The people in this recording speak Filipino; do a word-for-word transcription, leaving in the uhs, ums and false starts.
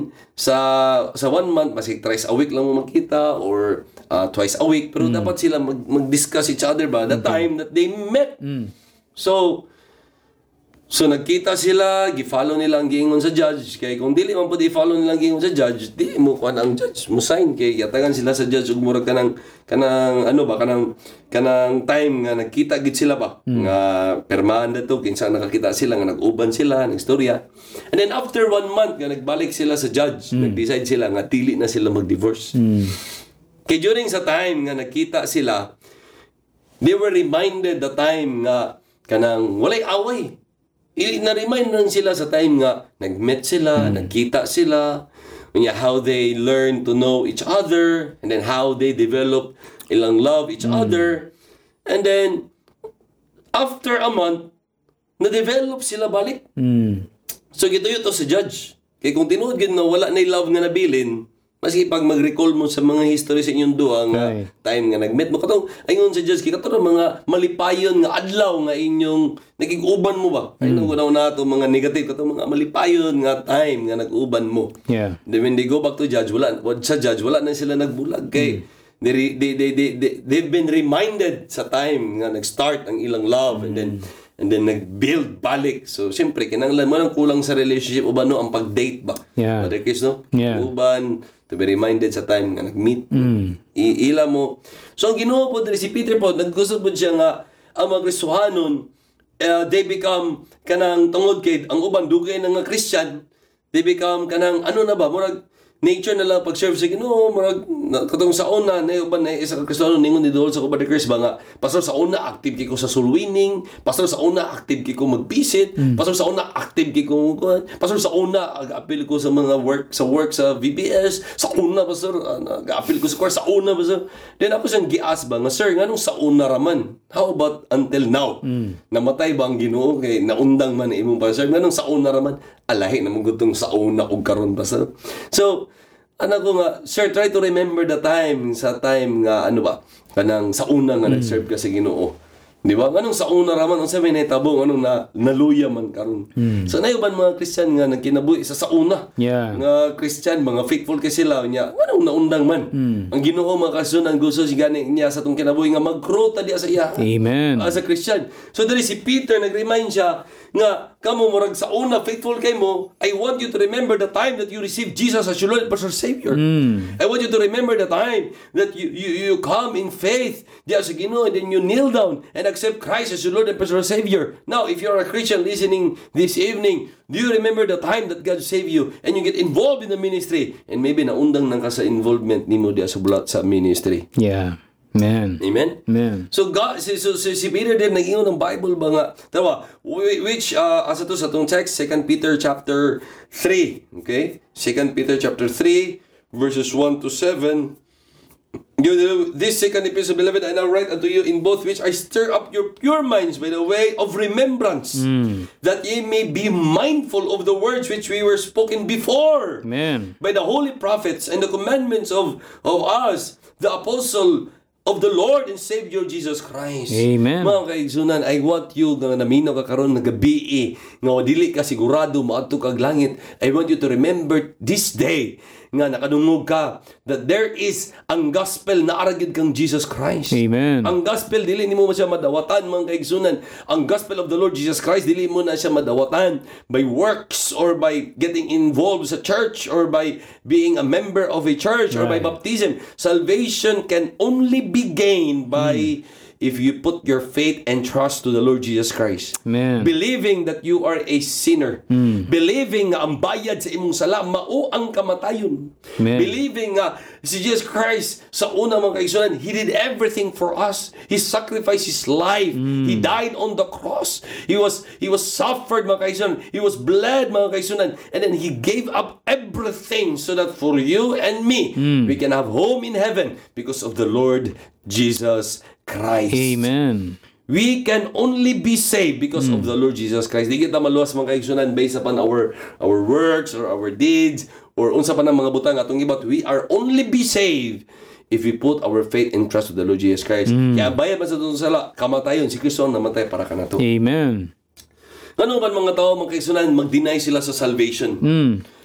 sa sa one month, masig thrice a week lang mo magkita or uh, twice a week. Pero dapat sila mag, mag-discuss each other ba the time that they met. Mm. So, So nagkita sila, gi-follow nila ang giingon sa judge. Kay kung dili man pud i-follow nila ang giingon sa judge, di mo kuan ang judge, mo sign kay yatagan sila sa judge ug murag kanang kanang ano ba kanang kanang time nga nagkita gid sila ba mm. nga permahan dato kinsa nakakita sila nga nag-uban sila ng istorya. And then after one month nga nagbalik sila sa judge, mm. nag-decide sila nga dili na sila mag-divorce. Mm. Kay during sa time nga nagkita sila, they were reminded the time nga kanang walay away. I-na-remind lang sila sa time nga nag-met sila, mm. nagkita sila, how they learn to know each other, and then how they develop ilang love each mm. other. And then, after a month, na-develop sila balik. Mm. So, gito yun to sa judge. Kaya kung tinuod gid na wala na love nga nabilin, maski pag mag-recall mo sa mga history sa inyong duha nga right. time nga nag-met mo katong ayun sa judge kay katong mga malipayon nga adlaw nga inyong nagig-uban mo ba ay mm. nang na to mga negative katong mga malipayon nga time nga nag-uban mo. Yeah. Then when they go back to judge wala sa judge wala na sila nagbulag kay mm. they, they, they, they, they, they've been reminded sa time nga nag-start ang ilang love mm. and then and then nag-build balik. So, siyempre, kinanglan mo lang kulang sa relationship uban no ang pag-date ba? Yeah. Other case, no? Yeah. Uban, to be reminded sa time nga nag-meet. Mm. I- ila mo. So, ang ginawa po dito, si Peter po, naggusto po siya nga, ang mga Kristohanon, uh, they become kanang tungod kay, ang uban, dugay na nga Christian, they become kanang, ano na ba, murag, nature na lang pag-serve sa Ginoo, murag katong sa una na uban na isa ka Kristiyano ningon ni Dol sa Kubad Chris ba nga pastor sa una active kay ko sa soul winning, pastor sa una active kay ko mag-visit, mm. pastor sa una active kay ko pastor sa una ag-appeal ko sa mga work sa work sa V P S, sa una pastor uh, ag-appeal ko sa course sa una pastor. Then ako siyang gias ba nga sir nganong sa una raman? How about until now? Mm. Namatay ba ang Ginoo kay naundang man imong pastor nganong sa una raman? Alahi na mong gutong sa una og karon pastor. So ano ko nga, sir, try to remember the time, sa time nga, ano ba, kanang sa una nga mm. nag-serve ka sa Ginoo. Di ba? Anong sa una raman, ang sabi na itabong, anong na, naluya man karon. Mm. So, naiban mga Christian nga, nagkinabuhi sa sa una. Yeah. Nga Christian, mga faithful kay sila, niya, anong naundang man. Mm. Ang Ginoo mga kasunan, gusto si gani niya sa itong kinabuhi nga, mag-grow ta diya sa iya. Amen. As a Christian. So, dali si Peter, nag-remind siya, nga kamo murag sa una faithful kay mo, I want you to remember the time that you received Jesus as your Lord and personal Savior. Mm. I want you to remember the time that you you, you come in faith diya sa Ginoo and then you kneel down and accept Christ as your Lord and personal Savior. Now, if you're a Christian listening this evening, do you remember the time that God saved you and you get involved in the ministry and maybe naundang nang ka sa involvement nimo diya sa bulat sa ministry? Yeah. Amen. Amen? Amen. So, God, si, so, si, si Peter din, nag-ingon ng Bible ba nga, tawa, which, uh, asa to sa itong text, Second Peter chapter three, okay? Second Peter chapter three, verses one to seven. You, this second epistle, beloved, I now write unto you in both which I stir up your pure minds by the way of remembrance, mm. that ye may be mindful of the words which we were spoken before. Amen. By the holy prophets and the commandments of, of us, the apostle of the Lord and Savior Jesus Christ. Amen. Mga kaigsunan, I want you nga naminaw ka karon nga gabi nga dili ka sigurado maadto kag langit. I want you to remember this day nga nakadungog ka that there is ang gospel na aragid kang Jesus Christ. Amen. Ang gospel dili nimo mo siya madawatan mga kaigsunan. Ang gospel of the Lord Jesus Christ dili mo na siya madawatan by works or by getting involved sa church or by being a member of a church right. or by baptism. Salvation can only be gained by mm. if you put your faith and trust to the Lord Jesus Christ. Amen. Believing that you are a sinner. Mm. Believing nga ang bayad sa imong sala mao ang kamatayon. Amen. Believing nga si Jesus Christ sa una mga kaigsunan, He did everything for us. He sacrificed His life. Mm. He died on the cross. He was He was suffered mga kaigsunan. He was bled mga kaigsunan. And then He gave up everything so that for you and me, mm. we can have home in heaven because of the Lord Jesus Christ. Amen. We can only be saved because mm. of the Lord Jesus Christ. Di kita maluwas mga kaigsunan based upon our our works or our deeds or unsa pa ng mga butang atong gibat. We are only be saved if we put our faith and trust to the Lord Jesus Christ. Mm. Kaya bayad man sa itong sala, kamatayon, si Kristo ang namatay para kanato. Amen. Ano ba mga tao mga kaigsunan, mag-deny sila sa salvation? Mm.